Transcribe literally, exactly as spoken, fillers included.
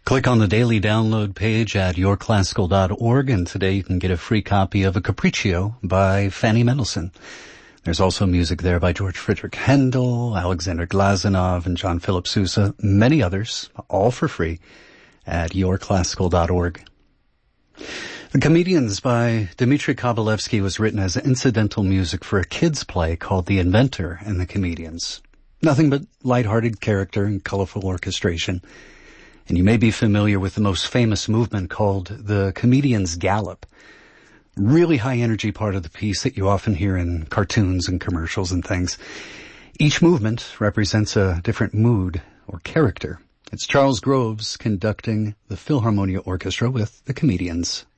Click on the daily download page at your classical dot org, and today you can get a free copy of a Capriccio by Fanny Mendelssohn. There's also music there by George Friedrich Handel, Alexander Glazunov, and John Philip Sousa, many others, all for free at your classical dot org. The Comedians by Dmitri Kabalevsky was written as incidental music for a kids' play called The Inventor and the Comedians. Nothing but lighthearted character and colorful orchestration. And you may be familiar with the most famous movement called the Comedian's Gallop. Really high energy part of the piece that you often hear in cartoons and commercials and things. Each movement represents a different mood or character. It's Charles Groves conducting the Philharmonia Orchestra with the Comedians.